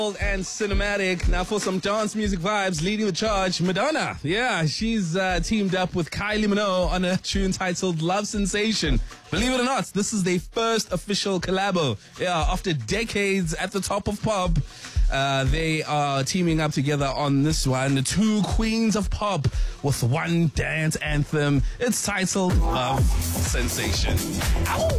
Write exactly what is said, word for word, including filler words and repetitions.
And cinematic. Now for some dance music vibes, leading the charge, Madonna. Yeah, she's uh, teamed up with Kylie Minogue on a tune titled Love Sensation. Believe it or not, this is their first official collabo. Yeah, after decades at the top of pop, uh, they are teaming up together on this one. The two queens of pop with one dance anthem. It's titled Love Sensation. Ow!